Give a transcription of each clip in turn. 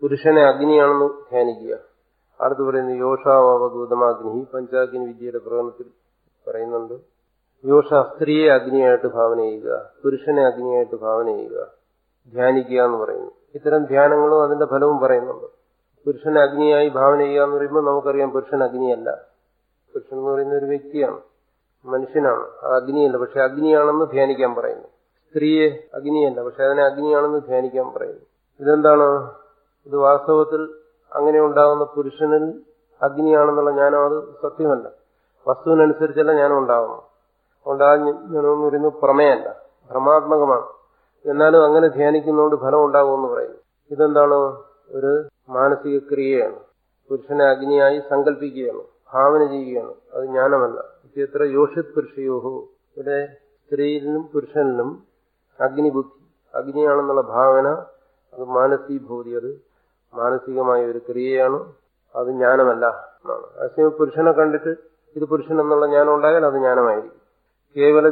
പുരുഷനെ അഗ്നിയാണെന്ന് ധ്യാനിക്കുക. അടുത്ത് പറയുന്നത് യോഷാവധൂതമാഗ്നി, പഞ്ചാഗ്നി വിദ്യയുടെ പ്രകടനത്തിൽ പറയുന്നുണ്ട്. യോഷ സ്ത്രീയെ അഗ്നിയായിട്ട് ഭാവന ചെയ്യുക, പുരുഷനെ അഗ്നിയായിട്ട് ഭാവന ചെയ്യുക, ധ്യാനിക്കുക എന്ന് പറയുന്നു. ഇത്തരം ധ്യാനങ്ങളും അതിന്റെ ഫലവും പറയുന്നുണ്ട്. പുരുഷനെ അഗ്നിയായി ഭാവന ചെയ്യുക എന്ന് പറയുമ്പോൾ നമുക്കറിയാം പുരുഷൻ അഗ്നിയല്ല. പുരുഷൻ എന്ന് പറയുന്ന ഒരു വ്യക്തിയാണ്, മനുഷ്യനാണ്. അത് അഗ്നിയല്ല, പക്ഷെ അഗ്നിയാണെന്ന് ധ്യാനിക്കാൻ പറയുന്നു. സ്ത്രീയെ അഗ്നിയല്ല, പക്ഷെ അതിനെ അഗ്നിയാണെന്ന് ധ്യാനിക്കാൻ പറയുന്നു. ഇതെന്താണ്? ഇത് വാസ്തവത്തിൽ അങ്ങനെ ഉണ്ടാകുന്ന പുരുഷനിൽ അഗ്നിയാണെന്നുള്ള ജ്ഞാനം അത് സത്യമല്ല. വസ്തുവിനനുസരിച്ചല്ല ജ്ഞാനം ഉണ്ടാകുന്നു. അതുകൊണ്ട് ആ ജ്ഞാനം എന്ന് പറയുന്നത് പ്രമേയല്ല, ഭ്രമാത്മകമാണ്. എന്നാലും അങ്ങനെ ധ്യാനിക്കുന്നതുകൊണ്ട് ഫലം ഉണ്ടാകുമെന്ന് പറയുന്നു. ഇതെന്താണ്? ഒരു മാനസിക ക്രിയയാണ്. പുരുഷനെ അഗ്നിയായി സങ്കല്പിക്കുകയാണ്, ഭാവന ചെയ്യുകയാണ്. അത് ജ്ഞാനമല്ല. ഇത്ര യോഷിത് പുരുഷയോഹോ, ഇവിടെ സ്ത്രീയിലും പുരുഷനിലും അഗ്നിബുദ്ധി, അഗ്നിയാണെന്നുള്ള ഭാവന, അത് മാനസീഭൂതി, അത് മാനസികമായ ഒരു ക്രിയയാണ്. അത് ജ്ഞാനമല്ല എന്നാണ്. അതേസമയം പുരുഷനെ കണ്ടിട്ട് ഇത് പുരുഷൻ എന്നുള്ള ജ്ഞാനം ഉണ്ടായാൽ അത് ജ്ഞാനമായിരിക്കും. കേവല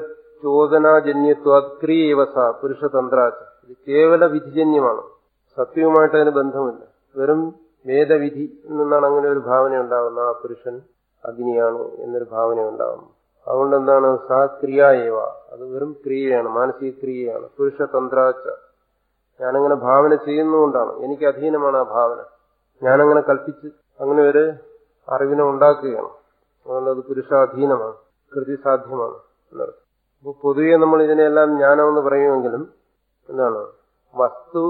ചോദനാജന്യത്വാക്രിയേവസ പുരുഷതന്ത്രാച്ച, ഇത് കേവല വിധിജന്യമാണ്. സത്യവുമായിട്ട് അതിന് ബന്ധമില്ല. വെറും വേദവിധി നിന്നാണ് അങ്ങനെ ഒരു ഭാവന ഉണ്ടാകുന്നത്. ആ പുരുഷൻ അഗ്നിയാണ് എന്നൊരു ഭാവന ഉണ്ടാകുന്നു. അതുകൊണ്ട് എന്താണ്? സാ ക്രിയായേവ, അത് വെറും ക്രിയയാണ്, മാനസിക ക്രിയയാണ്. പുരുഷതന്ത്രാച്ച, ഞാനങ്ങനെ ഭാവന ചെയ്യുന്നതുകൊണ്ടാണ്, എനിക്ക് അധീനമാണ് ആ ഭാവന. ഞാനങ്ങനെ കൽപ്പിച്ച് അങ്ങനെ ഒരു അറിവിനെ ഉണ്ടാക്കുകയാണ്. അതുകൊണ്ട് അത് പുരുഷാധീനമാണ്, കൃതിസാധ്യമാണ് എന്നർത്ഥം. അപ്പോൾ പൊതുവെ നമ്മൾ ഇതിനെല്ലാം ജ്ഞാനമെന്ന് പറയുമെങ്കിലും എന്താണ്, വസ്തു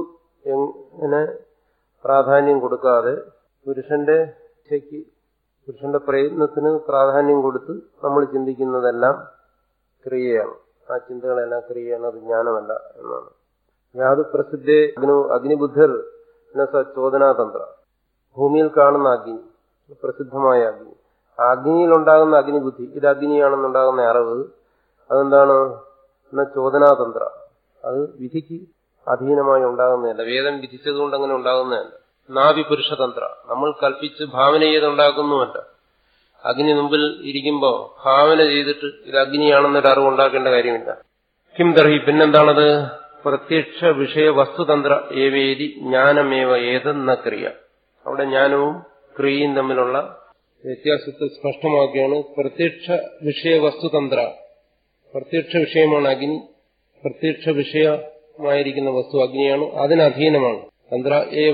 എങ്ങനെ പ്രാധാന്യം കൊടുക്കാതെ പുരുഷന്റെ ഇച്ഛയ്ക്ക്, പുരുഷന്റെ പ്രയത്നത്തിന് പ്രാധാന്യം കൊടുത്ത് നമ്മൾ ചിന്തിക്കുന്നതെല്ലാം ക്രിയയാണ്. ആ ചിന്തകളെല്ലാം ക്രിയയാണ്, അത് ജ്ഞാനമല്ല എന്നാണ്. യാത് പ്രസിദ്ധേ അഗ്നിബുദ്ധർ ചോദനാതന്ത്ര, ഭൂമിയിൽ കാണുന്ന അഗ്നി, പ്രസിദ്ധമായ അഗ്നി, ആ അഗ്നിയിലുണ്ടാകുന്ന അഗ്നിബുദ്ധി, ഇത് അഗ്നിയാണെന്നുണ്ടാകുന്ന അറിവ്, അതെന്താണ്? എന്ന ചോദനാതന്ത്ര, അത് വിധിക്ക് അധീനമായി ഉണ്ടാകുന്നതല്ല, വേദം വിധിച്ചതുകൊണ്ട് അങ്ങനെ ഉണ്ടാകുന്നതല്ല. നാഭി പുരുഷതന്ത്ര, നമ്മൾ കൽപ്പിച്ച് ഭാവന ചെയ്തുണ്ടാക്കുന്നുമല്ല. അഗ്നി മുമ്പിൽ ഇരിക്കുമ്പോൾ ഭാവന ചെയ്തിട്ട് ഇത് അഗ്നിയാണെന്നൊരു അറിവ് ഉണ്ടാക്കേണ്ട കാര്യമില്ല. കിം തർഹി, പിന്നെന്താണത്? പ്രത്യക്ഷ വിഷയ വസ്തുതന്ത്ര ഏവേദി ജ്ഞാനമേവ ഏതെന്ന ക്രിയ. അവിടെ ജ്ഞാനവും ക്രിയയും തമ്മിലുള്ള വ്യത്യാസത്തെ സ്പഷ്ടമാക്കിയാണ്. പ്രത്യക്ഷ വിഷയ വസ്തുതന്ത്ര, പ്രത്യക്ഷ വിഷയമാണ് അഗ്നി, പ്രത്യക്ഷ വിഷയമായിരിക്കുന്ന വസ്തു അഗ്നിയാണ്, അതിനധീനമാണ്. തന്ത്ര ഏവ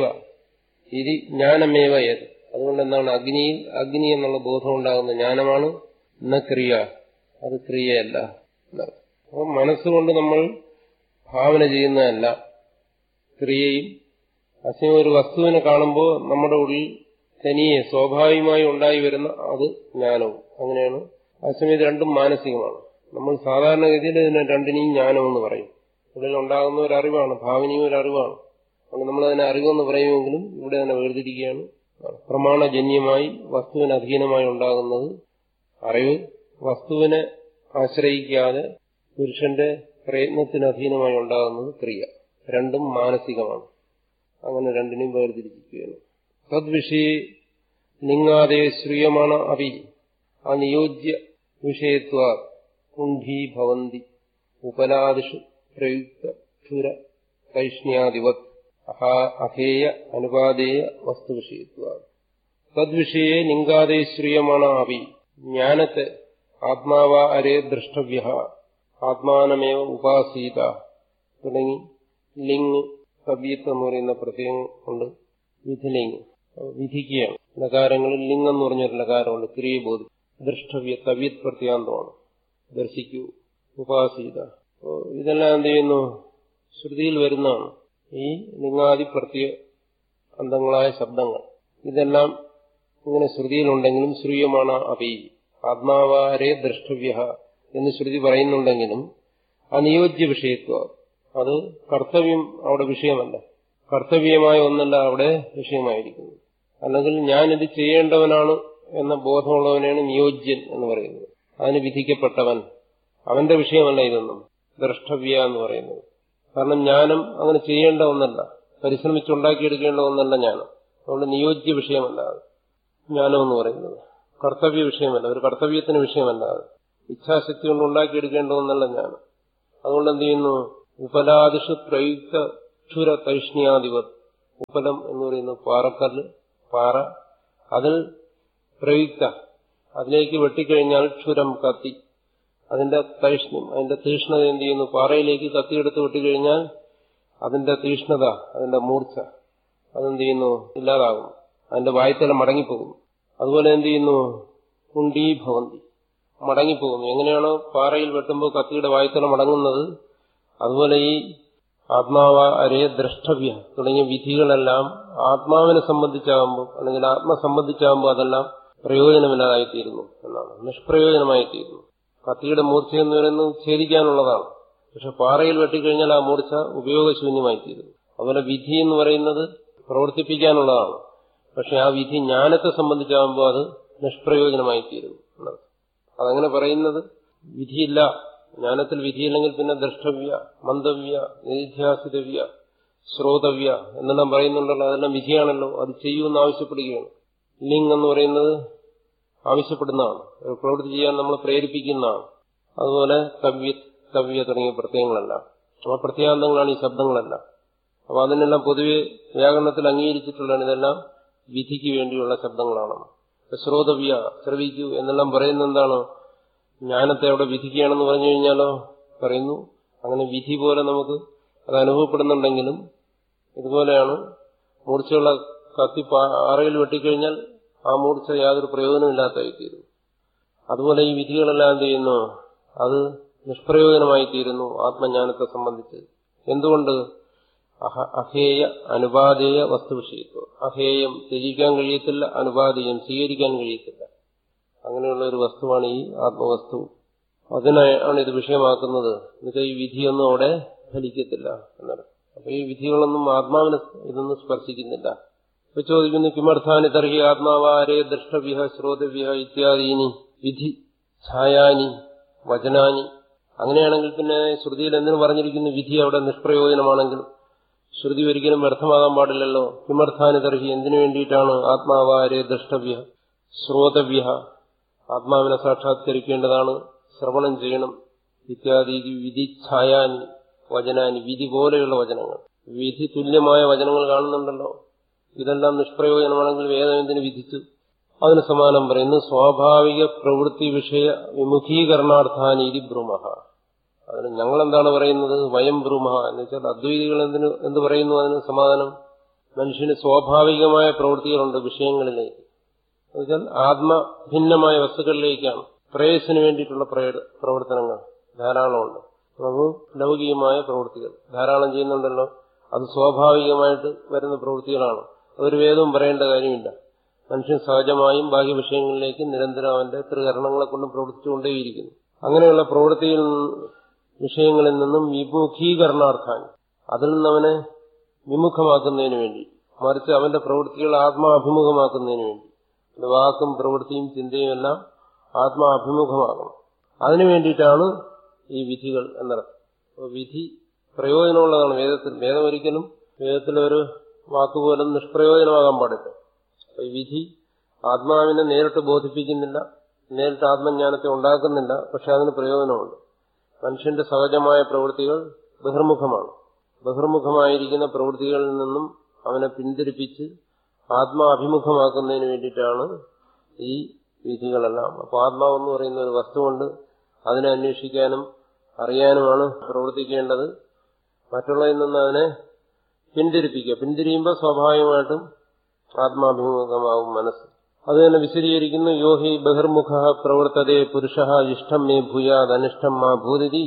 ഇത് ജ്ഞാനമേവ ഏത്. അതുകൊണ്ട് എന്താണ്? അഗ്നിയിൽ അഗ്നി എന്നുള്ള ബോധം ഉണ്ടാകുന്ന ജ്ഞാനമാണ്, എന്ന ക്രിയ, അത് ക്രിയയല്ല. അപ്പോൾ മനസ്സുകൊണ്ട് നമ്മൾ ഭാവന ചെയ്യുന്നതല്ല ക്രിയയും. അസമയം ഒരു വസ്തുവിനെ കാണുമ്പോൾ നമ്മുടെ ഉള്ളിൽ തനിയെ സ്വാഭാവികമായി ഉണ്ടായി വരുന്ന അത് ജ്ഞാനവും. അങ്ങനെയാണ്. അസമയം ഇത് രണ്ടും മാനസികമാണ്. നമ്മൾ സാധാരണഗതിയിൽ ഇതിനെ രണ്ടിനെയും ജ്ഞാനമെന്ന് പറയും. ഉള്ളിൽ ഉണ്ടാകുന്ന ഒരു അറിവാണ്, ഭാവനയും ഒരു അറിവാണ്. അതുകൊണ്ട് നമ്മളതിനെ അറിവെന്ന് പറയുമെങ്കിലും ഇവിടെ തന്നെ വേർതിരിക്കുകയാണ്. പ്രമാണജന്യമായി വസ്തുവിന് അധീനമായി ഉണ്ടാകുന്നത് അറിവ്, വസ്തുവിനെ ആശ്രയിക്കാതെ പുരുഷന്റെ പ്രയത്നത്തിന് അധീനമായി ഉണ്ടാകുന്നത് ക്രിയ. രണ്ടും മാനസികമാണ്. അങ്ങനെ രണ്ടിനെയും വേർതിരിക്കുകയാണ്. തദ്വിഷയെ ലിംഗാദേ ശ്രീയമാണ് അഭി അനിയോജ്യ വിഷയത്വ കുണ്ഠീഭവന്തി ഉപലാദിഷു പ്രയുക്ത ക്ഷുര കൈഷ്ണ്യാദിവത് അഹേയ അനുപാദേയ വസ്തുവിഷയത്വ. തദ്വിഷയെ ലിംഗാദേ ശ്രീയമാണ് അഭി, ജ്ഞാനത്തെ ആത്മാവാ അരേ ദ്രഷ്ടവ്യ ആത്മാനമേവ ഉപാസീത തുടങ്ങി ലിംഗ് തവ്യത്ത് എന്ന് പറയുന്ന പ്രത്യയം കൊണ്ട് വിധിലിംഗ് വിധിക്കുകയാണ്. ലകാരങ്ങളിൽ ലിംഗം എന്ന് പറഞ്ഞൊരു ലകാരമുണ്ട്, ക്രിയബോധി. ദൃഷ്ടവ്യ തവ്യത് പ്രത്യാന്തമാണ്, ദർശിക്കൂ, ഉപാസീത. ഇതെല്ലാം എന്ത് ചെയ്യുന്നു? ശ്രുതിയിൽ വരുന്നതാണ്. ഈ ലിംഗാദി പ്രത്യ അന്തങ്ങളായ ശബ്ദങ്ങൾ ഇതെല്ലാം ഇങ്ങനെ ശ്രുതിയിലുണ്ടെങ്കിലും ശ്രീയമാണ് അഭി ആത്മാവാരേ ദ്രഷ്ടവ്യ എന്ന് ശ്രുതി പറയുന്നുണ്ടെങ്കിലും അനിയോജ്യ വിഷയത്വം, അത് കർത്തവ്യം അവിടെ വിഷയമല്ല, കർത്തവ്യമായ ഒന്നല്ല അവിടെ വിഷയമായിരിക്കുന്നു. അല്ലെങ്കിൽ ഞാനിത് ചെയ്യേണ്ടവനാണ് എന്ന ബോധമുള്ളവനാണ് നിയോജ്യൻ എന്ന് പറയുന്നത്. അതിന് വിധിക്കപ്പെട്ടവൻ, അവന്റെ വിഷയമല്ല ഇതൊന്നും ദ്രഷ്ടവ്യ എന്ന് പറയുന്നത്. കാരണം ജ്ഞാനം അങ്ങനെ ചെയ്യേണ്ട ഒന്നല്ല, പരിശ്രമിച്ചുണ്ടാക്കിയെടുക്കേണ്ട ഒന്നല്ല ജ്ഞാനം. അതുകൊണ്ട് നിയോജ്യ വിഷയമല്ല അത് ജ്ഞാനം എന്ന് പറയുന്നത്. കർത്തവ്യ വിഷയമല്ല, ഒരു കർത്തവ്യത്തിന് വിഷയമല്ല അത്. ഇച്ഛാശക്തി കൊണ്ട് ഉണ്ടാക്കിയെടുക്കേണ്ട ഒന്നല്ല ജ്ഞാനം. അതുകൊണ്ട് എന്ത് ചെയ്യുന്നു? ഉപലാദിഷു പ്രയുക്ത ക്ഷുര തൈഷ്ണ്യാധിപത് ഉപലം എന്ന് പറയുന്നത് പാറക്കല്ല്, പാറ, അതിൽ പ്രയുക്ത, അതിലേക്ക് വെട്ടിക്കഴിഞ്ഞാൽ ക്ഷുരം, കത്തി, അതിന്റെ തൈഷ്ണ്യം, അതിന്റെ തീഷ്ണത എന്ത് ചെയ്യുന്നു? പാറയിലേക്ക് കത്തിയെടുത്ത് വെട്ടിക്കഴിഞ്ഞാൽ അതിന്റെ തീഷ്ണത, അതിന്റെ മൂർച്ച അതെന്ത് ചെയ്യുന്നു? ഇല്ലാതാകും. അതിന്റെ വായ്ത്തല മടങ്ങിപ്പോകും. അതുപോലെ എന്ത് ചെയ്യുന്നു? കുണ്ടീഭവന്തി, മടങ്ങിപ്പോകുന്നു. എങ്ങനെയാണോ പാറയിൽ വെട്ടുമ്പോൾ കത്തിയുടെ വായ്ത്തല മടങ്ങുന്നത്, അതുപോലെ ഈ ആത്മാവ അരേ ദ്രഷ്ടവ്യ തുടങ്ങിയ വിധികളെല്ലാം ആത്മാവിനെ സംബന്ധിച്ചാകുമ്പോൾ അല്ലെങ്കിൽ ആത്മസംബന്ധിച്ചാകുമ്പോൾ അതെല്ലാം പ്രയോജനമില്ലാതായിത്തീരുന്നു എന്നാണ്, നിഷ്പ്രയോജനമായിത്തീരുന്നു. കത്തിയുടെ മൂർച്ച എന്ന് പറയുന്നത് ഛേദിക്കാനുള്ളതാണ്. പക്ഷെ പാറയിൽ വെട്ടിക്കഴിഞ്ഞാൽ ആ മൂർച്ച ഉപയോഗശൂന്യമായിത്തീരുന്നു. അതുപോലെ വിധി എന്ന് പറയുന്നത് പ്രവർത്തിപ്പിക്കാനുള്ളതാണ്. പക്ഷെ ആ വിധി ജ്ഞാനത്തെ സംബന്ധിച്ചാകുമ്പോൾ അത് നിഷ്പ്രയോജനമായിത്തീരുന്നു. അതങ്ങനെ പറയുന്നത് വിധിയില്ല, ജ്ഞാനത്തിൽ വിധിയില്ലെങ്കിൽ പിന്നെ ദ്രഷ്ടവ്യ, മന്ദവ്യ, നിധ്യാസിതവ്യ, ശ്രോതവ്യ എന്നെല്ലാം പറയുന്നുണ്ടല്ലോ. അതെല്ലാം വിധിയാണല്ലോ, അത് ചെയ്യുമെന്ന് ആവശ്യപ്പെടുകയാണ്. ലിംഗ് എന്ന് പറയുന്നത് ആവശ്യപ്പെടുന്നതാണ്, ഒരു പ്രവൃത്തി ചെയ്യാൻ നമ്മൾ പ്രേരിപ്പിക്കുന്നതാണ്. അതുപോലെ കവ്യ, കവ്യ തുടങ്ങിയ പ്രത്യയങ്ങളെല്ലാം, ആ പ്രത്യാന്തങ്ങളാണ് ഈ ശബ്ദങ്ങളെല്ലാം. അപ്പൊ അതിനെല്ലാം പൊതുവെ വ്യാകരണത്തിൽ അംഗീകരിച്ചിട്ടുള്ളതാണ് ഇതെല്ലാം വിധിക്ക് വേണ്ടിയുള്ള ശബ്ദങ്ങളാണ്. ശ്രോതവ്യ, ശ്രവിക്കൂ എന്നെല്ലാം പറയുന്നത് എന്താണ്? ജ്ഞാനത്തെ അവിടെ വിധിക്കുകയാണെന്ന് പറഞ്ഞു കഴിഞ്ഞാലോ പറയുന്നു അങ്ങനെ വിധി പോലെ നമുക്ക് അത് അനുഭവപ്പെടുന്നുണ്ടെങ്കിലും ഇതുപോലെയാണ് മൂർച്ചയുള്ള കത്തി പാറയിൽ വെട്ടിക്കഴിഞ്ഞാൽ ആ മൂർച്ച യാതൊരു പ്രയോജനമില്ലാത്തതായിത്തീരുന്നു. അതുപോലെ ഈ വിധികളെല്ലാം എന്ത് ചെയ്യുന്നു? അത് നിഷ്പ്രയോജനമായിത്തീരുന്നു ആത്മജ്ഞാനത്തെ സംബന്ധിച്ച്. എന്തുകൊണ്ട്? അഹേയ അനുപാതേയ വസ്തുവിഷയത്വം. അഹേയം ത്യജിക്കാൻ കഴിയത്തില്ല, അനുപാതേയം സ്വീകരിക്കാൻ കഴിയത്തില്ല. അങ്ങനെയുള്ള ഒരു വസ്തുവാണ് ഈ ആത്മവസ്തു. അതിനാണ് ഇത് വിഷയമാക്കുന്നത്. എന്നുവെച്ചാൽ ഈ വിധിയൊന്നും അവിടെ ഫലിക്കത്തില്ല എന്നാണ്. അപ്പൊ ഈ വിധികളൊന്നും ആത്മാവിനെ ഇതൊന്നും സ്പർശിക്കുന്നില്ല. ഇപ്പൊ ചോദിക്കുന്നു, കിമർത്ഥാനി തർഹി ആത്മാവാരേ ദ്രഷ്ടവ്യ ശ്രോതവ്യ ഇത്യാദീനി വിധി ഛായാനി വചനാനി. അങ്ങനെയാണെങ്കിൽ പിന്നെ ശ്രുതിയിൽ എന്തിനു പറഞ്ഞിരിക്കുന്നു വിധി അവിടെ നിഷ്പ്രയോജനമാണെങ്കിൽ? ശ്രുതി ഒരിക്കലും വ്യർത്ഥമാകാൻ പാടില്ലല്ലോ. കിമർത്ഥാനി തർഹി, എന്തിനു വേണ്ടിയിട്ടാണ് ആത്മാവാരേ ദ്രഷ്ടവ്യ ശ്രോതവ്യ, ആത്മാവിനെ സാക്ഷാത്കരിക്കേണ്ടതാണ്, ശ്രവണം ചെയ്യണം. ഇത്യാദി വിധി ഛായാനി വചനാനി, വിധി പോലെയുള്ള വചനങ്ങൾ, വിധി തുല്യമായ വചനങ്ങൾ കാണുന്നുണ്ടല്ലോ. ഇതെല്ലാം നിഷ്പ്രയോജനമാണെങ്കിൽ വേദം എന്തിനു വിധിച്ചു? അതിന് സമാനം പറയുന്നു, സ്വാഭാവിക പ്രവൃത്തി വിഷയ വിമുഖീകരണാർത്ഥാനീതി ബ്രൂമഹ. അതിന് ഞങ്ങളെന്താണ് പറയുന്നത്? വയം ബ്രൂമഹ എന്ന് വെച്ചാൽ അദ്വൈതികൾ എന്ത് പറയുന്നു? അതിന് സമാധാനം, മനുഷ്യന് സ്വാഭാവികമായ പ്രവൃത്തികളുണ്ട് വിഷയങ്ങളിലേക്ക്. എന്നുവെച്ചാൽ ആത്മഭിന്നമായ വസ്തുക്കളിലേക്കാണ് പ്രേയസിന് വേണ്ടിയിട്ടുള്ള പ്രവർത്തനങ്ങൾ ധാരാളമുണ്ട്. അപ്പോൾ ലൗകികമായ പ്രവൃത്തികൾ ധാരാളം ചെയ്യുന്നുണ്ടല്ലോ. അത് സ്വാഭാവികമായിട്ട് വരുന്ന പ്രവൃത്തികളാണ്. അതൊരു വേദവും പറയേണ്ട കാര്യമില്ല. മനുഷ്യൻ സഹജമായും ബാഹ്യ വിഷയങ്ങളിലേക്ക് നിരന്തരം അവന്റെ ത്രികരണങ്ങളെ കൊണ്ട് പ്രവർത്തിച്ചുകൊണ്ടേയിരിക്കുന്നു. അങ്ങനെയുള്ള പ്രവൃത്തിയിൽ വിഷയങ്ങളിൽ നിന്നും വിമുഖീകരണാർത്ഥാൻ, അതിൽ നിന്നവനെ വിമുഖമാക്കുന്നതിന് വേണ്ടി, മറിച്ച് അവന്റെ പ്രവൃത്തികൾ ആത്മാഭിമുഖമാക്കുന്നതിന് വേണ്ടി, വാക്കും പ്രവൃത്തിയും ചിന്തയും എല്ലാം ആത്മാഭിമുഖമാകണം. അതിനു വേണ്ടിയിട്ടാണ് ഈ വിധികൾ എന്നർത്ഥം. വിധി പ്രയോജനമുള്ളതാണ് വേദത്തിൽ. വേദം ഒരിക്കലും വേദത്തിലൊരു വാക്കുപോലും നിഷ്പ്രയോജനമാകാൻ പാടില്ല. ഈ വിധി ആത്മാവിനെ നേരിട്ട് ബോധിപ്പിക്കുന്നില്ല, നേരിട്ട് ആത്മജ്ഞാനത്തെ ഉണ്ടാക്കുന്നില്ല. പക്ഷെ അതിന് പ്രയോജനമുണ്ട്. മനുഷ്യന്റെ സഹജമായ പ്രവൃത്തികൾ ബഹിർമുഖമാണ്. ബഹിർമുഖമായിരിക്കുന്ന പ്രവൃത്തികളിൽ നിന്നും അവനെ പിന്തിരിപ്പിച്ച് ആത്മാഭിമുഖമാക്കുന്നതിന് വേണ്ടിയിട്ടാണ് ഈ വിധികളെല്ലാം. അപ്പോൾ ആത്മാവെന്ന് പറയുന്ന ഒരു വസ്തുവുണ്ട്, അതിനെ അന്വേഷിക്കാനും അറിയാനുമാണ് പ്രവർത്തിക്കേണ്ടത്. മറ്റുള്ളതിൽ നിന്ന് അതിനെ പിന്തിരിപ്പിക്കുക. പിന്തിരിയുമ്പോൾ സ്വാഭാവികമായിട്ടും ആത്മാഭിമുഖമാവും മനസ്സ്. അത് തന്നെ വിശദീകരിക്കുന്നു. യോഹി ബഹിർമുഖ പ്രവർത്തതേ പുരുഷ ഇഷ്ടം മേ ഭൂയാത് അനിഷ്ടം മാ ഭൂതിരി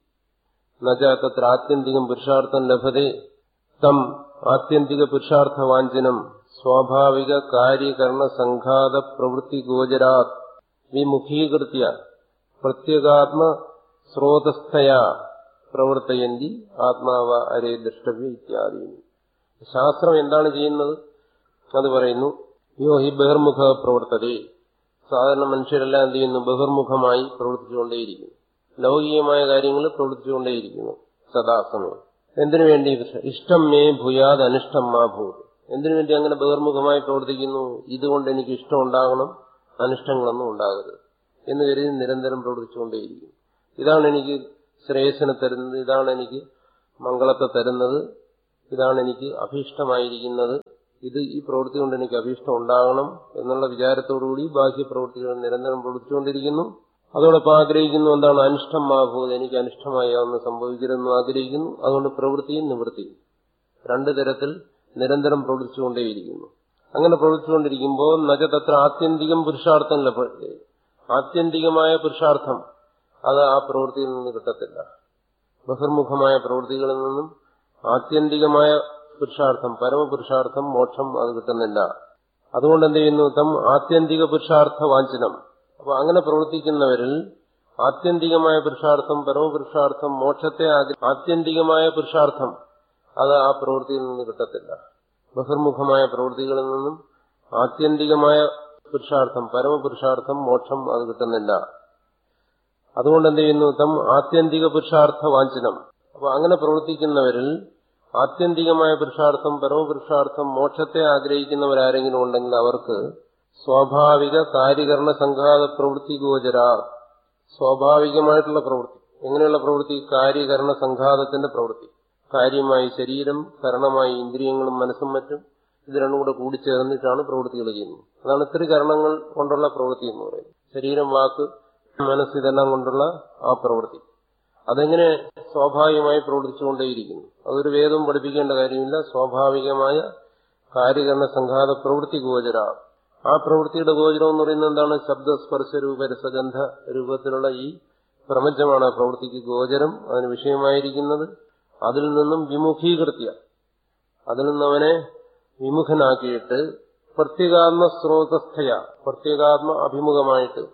നച തത്ര ആത്യന്തികം പുരുഷാർത്ഥം ലഭതേ തം ആത്യന്തിക പുരുഷാർത്ഥ വാഞ്ചനം സ്വാഭാവിക കാര്യകരണ സംഘാത പ്രവൃത്തി ഗോചരാത് വിമുഖീകൃത്യ പ്രത്യേകാത്മ സ്രോതസ്ഥയാ പ്രവർത്തയന്തി ആത്മാവ അരേ ദ്രഷ്ടവ്യ ഇത്യാദി. ശാസ്ത്രം എന്താണ് ചെയ്യുന്നത് അത് പറയുന്നു. യോ ഹി ബഹിർമുഖ പ്രവർത്തതേ. സാധാരണ മനുഷ്യരെല്ലാം എന്ത് ചെയ്യുന്നു? ബഹിർമുഖമായി പ്രവർത്തിച്ചുകൊണ്ടേയിരിക്കുന്നു. ലൗകികമായ കാര്യങ്ങൾ പ്രവർത്തിച്ചുകൊണ്ടേയിരിക്കുന്നു സദാസമയം. എന്തിനു വേണ്ടി? ഇഷ്ടം മേ ഭൂയാത് അനിഷ്ടം മാ ഭൂത്. എന്തിനു വേണ്ടി അങ്ങനെ ബഹിർമുഖമായി പ്രവർത്തിക്കുന്നു? ഇതുകൊണ്ട് എനിക്ക് ഇഷ്ടം ഉണ്ടാകണം, അനിഷ്ടങ്ങളൊന്നും ഉണ്ടാകരുത് എന്ന് കരുതി നിരന്തരം പ്രവർത്തിച്ചുകൊണ്ടേയിരിക്കുന്നു. ഇതാണ് എനിക്ക് ശ്രേയസ്സിനെ തരുന്നത്, ഇതാണ് എനിക്ക് മംഗളത്തെ തരുന്നത് ഇതാണ് എനിക്ക് അഭീഷ്ടമായിരിക്കുന്നത്, ഈ പ്രവൃത്തി കൊണ്ട് എനിക്ക് അഭീഷ്ടം ഉണ്ടാകണം എന്നുള്ള വിചാരത്തോടുകൂടി ബാഹ്യപ്രവൃത്തികൾ നിരന്തരം പ്രവർത്തിച്ചുകൊണ്ടിരിക്കുന്നു. അതോടൊപ്പം ആഗ്രഹിക്കുന്നു എന്താണ്? അനിഷ്ടം മാഭൂത്, എനിക്ക് അനിഷ്ടമായി ഒന്ന് സംഭവിക്കരുതെന്ന് ആഗ്രഹിക്കുന്നു. അതുകൊണ്ട് പ്രവൃത്തിയും നിവൃത്തിയും രണ്ടു തരത്തിൽ നിരന്തരം പ്രവർത്തിച്ചുകൊണ്ടേയിരിക്കുന്നു. അങ്ങനെ പ്രവർത്തിച്ചുകൊണ്ടിരിക്കുമ്പോൾ നജതത്ര ആത്യന്തികം പുരുഷാർത്ഥം ലഭ്യത്തെ, ആത്യന്തികമായ പുരുഷാർത്ഥം അത് ആ പ്രവൃത്തിയിൽ നിന്ന് കിട്ടത്തില്ല. ബഹിർമുഖമായ പ്രവൃത്തികളിൽ നിന്നും ആത്യന്തികമായ പുരുഷാർത്ഥം, പരമപുരുഷാർത്ഥം, മോക്ഷം അത് കിട്ടുന്നില്ല. അതുകൊണ്ട് എന്ത് ചെയ്യുന്നു? തം ആത്യന്തിക പുരുഷാർത്ഥ വാഞ്ചനം. അപ്പൊ അങ്ങനെ പ്രവർത്തിക്കുന്നവരിൽ ആത്യന്തികമായ പുരുഷാർത്ഥം, പരമപുരുഷാർത്ഥം, മോക്ഷത്തെ ആത്യന്തികമായ പുരുഷാർത്ഥം അത് ആ പ്രവൃത്തിയിൽ നിന്ന് കിട്ടത്തില്ല. ബഹിർമുഖമായ പ്രവൃത്തികളിൽ നിന്നും ആത്യന്തികമായ പുരുഷാർത്ഥം, പരമപുരുഷാർത്ഥം, മോക്ഷം അത് കിട്ടുന്നില്ല. അതുകൊണ്ട് എന്ത് ചെയ്യുന്നു? തം ആത്യന്തിക പുരുഷാർത്ഥ വാഞ്ചനം. അപ്പൊ അങ്ങനെ പ്രവർത്തിക്കുന്നവരിൽ ആത്യന്തികമായ പുരുഷാർത്ഥം, പരമപുരുഷാർത്ഥം, മോക്ഷത്തെ ആഗ്രഹിക്കുന്നവരാരെങ്കിലും ഉണ്ടെങ്കിൽ അവർക്ക് സ്വാഭാവിക കാര്യകരണ സംഘാത പ്രവൃത്തി ഗോചര, സ്വാഭാവികമായിട്ടുള്ള പ്രവൃത്തി. എങ്ങനെയുള്ള പ്രവൃത്തി? കാര്യകരണ സംഘാതത്തിന്റെ പ്രവൃത്തി. കാര്യമായി ശരീരം, കരണമായി ഇന്ദ്രിയങ്ങളും മനസ്സും മറ്റും, ഇത് രണ്ടും കൂടെ കൂടിച്ചേർന്നിട്ടാണ് പ്രവൃത്തികൾ ചെയ്യുന്നത്. അതാണ് ത്രികരണങ്ങൾ കൊണ്ടുള്ള പ്രവൃത്തി എന്ന് പറയുന്നത്. ശരീരം, വാക്ക്, മനസ്സ്, ഇതെല്ലാം കൊണ്ടുള്ള ആ പ്രവൃത്തി. അതെങ്ങനെ സ്വാഭാവികമായി പ്രവർത്തിച്ചുകൊണ്ടേയിരിക്കുന്നു. അതൊരു വേദവും പഠിപ്പിക്കേണ്ട കാര്യമില്ല. സ്വാഭാവികമായ കാര്യകരണ സംഘാത പ്രവൃത്തി ഗോചര. ആ പ്രവൃത്തിയുടെ ഗോചരം എന്ന് പറയുന്നത് എന്താണ്? ശബ്ദസ്പർശ രൂപ രസഗന്ധ രൂപത്തിലുള്ള ഈ പ്രപഞ്ചമാണ് ആ പ്രവൃത്തിക്ക് ഗോചരം, അതിന് വിഷയമായിരിക്കുന്നത്. അതിൽ നിന്നും വിമുഖീകൃത്യ, അതിൽ നിന്നവനെ വിമുഖനാക്കിയിട്ട് പ്രത്യേകാത്മ സ്രോതസ്ഥയ, പ്രത്യേകാത്മ അഭിമുഖമായിട്ട്,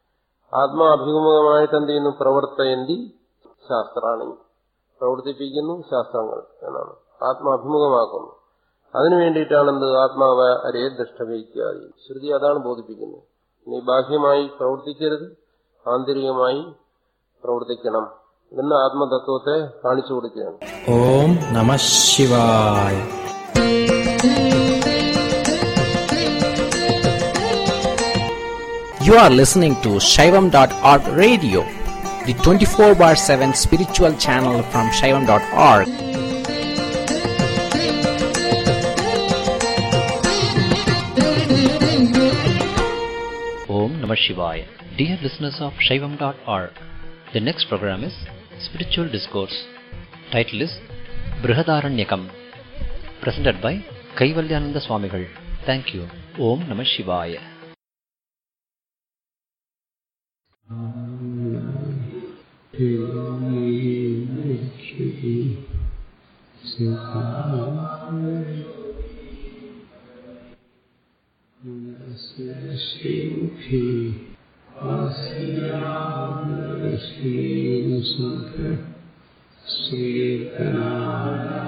ആത്മാഭിമുഖമായിട്ട് എന്ത് ചെയ്യുന്നു? പ്രവർത്തയന്തി ശാസ്ത്രാണി, പ്രവർത്തിപ്പിക്കുന്നു ശാസ്ത്രങ്ങൾ എന്നാണ്. ആത്മാഭിമുഖമാക്കുന്നു. അതിനു വേണ്ടിയിട്ടാണ് എന്ത്? ആത്മാവ അരേ ദൃഷ്ടവൈത്യാദി. ശ്രുതി അതാണ് ബോധിപ്പിക്കുന്നത്. നീ ബാഹ്യമായി പ്രവർത്തിക്കരുത്, ആന്തരികമായി പ്രവർത്തിക്കണം എന്ന ആത്മതത്വത്തെ കാണിച്ചു കൊടുക്കുകയാണ്. ഓം നമഃ ശിവായ. You are listening to Shaivam.org radio, the 24/7 spiritual channel from Shaivam.org. Om Namah Shivaya. Dear listeners of Shaivam.org, the next program is Spiritual Discourse. Title is Brihadaranyakam, presented by Kaivalyananda Swamigal. Thank you. Om Namah Shivaya. Sri